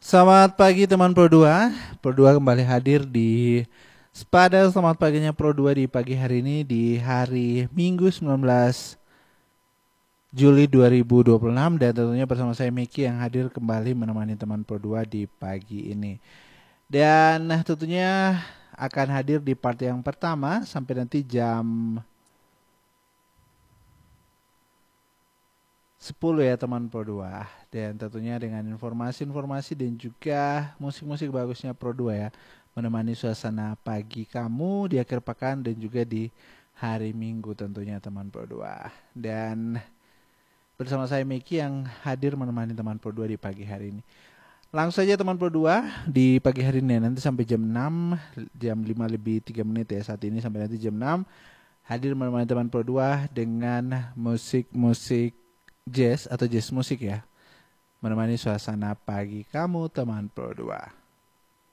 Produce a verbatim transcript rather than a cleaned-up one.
Selamat pagi teman Pro dua. Pro dua kembali hadir di Spada Selamat paginya Pro dua di pagi hari ini di hari Minggu sembilan belas Juli dua ribu dua puluh enam dan tentunya bersama saya Miki yang hadir kembali menemani teman Pro dua di pagi ini. Dan tentunya akan hadir di part yang pertama sampai nanti jam sepuluh ya teman Pro dua. Dan tentunya dengan informasi-informasi dan juga musik-musik bagusnya Pro dua ya, menemani suasana pagi kamu di akhir pekan dan juga di hari Minggu tentunya teman Pro dua. Dan bersama saya Miki yang hadir menemani teman Pro dua di pagi hari ini. Langsung saja teman Pro dua di pagi hari ini nanti sampai jam enam, jam lima lebih tiga menit ya saat ini sampai nanti jam enam hadir menemani teman Pro dua dengan musik-musik jazz atau jazz musik ya, menemani suasana pagi kamu teman Pro dua.